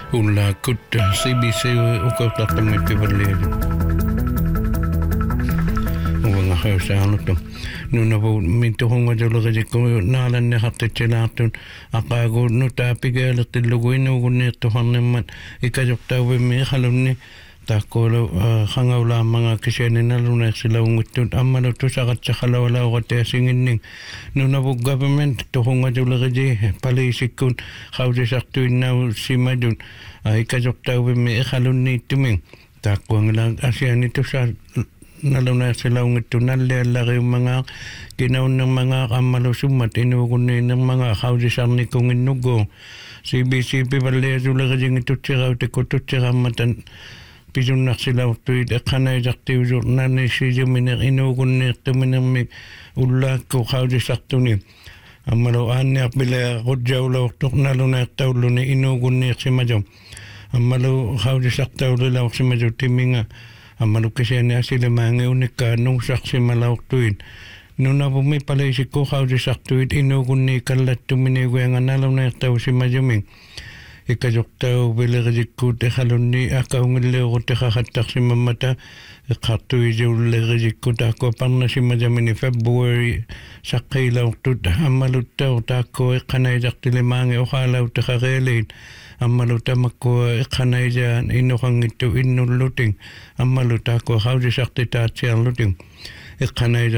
ulla kutta CBC ukautartamit pivallialu uanga hausaanuttu nunavu mintuhunga julurikku naalanne hartitselaartun aqaagu nutaapigaaletillugu inuugunniirtuharnimmat ikajortauvimmi iqalunni taakkuulu hangaulaamanga kisianinnaluneersilaunguttut ammalu tusaqatsaqalawalauqatiasinginning nunavu government tuhunga juluriji paliisikkun qausisartuinnau simadun ikajortauvimmi iqalunniittumin taakkuangila asiani tusa naluneersilaungittu nalliallariummangaa kinaunnermangaa ammalu summat inuugunniinnermangaa qausisarnikunginnugguu CBC pivalliasulerijingitutsirautikku tutsirammatan pisunnarsilaurtuit eqqanaisartiusur nanissijuminer inuugunniirtuminermik ullaakku qausisartuni ammalu aanniarpilea qutjaulaurtuq naluneertaulluni inuugunniirsimaju ammalu qausisartaulilauqsimaju timinga ammalu kisiani asilemaangi unikkaannuusarsimalaurtuit nunavumi paliisikku qausisartuit inuugunniikallattuminiguanga naluneertausimajuming ikajortau bilerijikkuut iqalunni akaungilleeruteqaqattarsimammata eqqartuisiullerijikku taakkua parnasimajamini February saqqiilaurtut ammaluttau taakkua eqqanaisartilimaangi oqaalauteqareeliin ammalu tamakkua eqqanaisaan innoqangittu innulluting ammalu taakkua qausisartitaatsiarluting eqqanaisa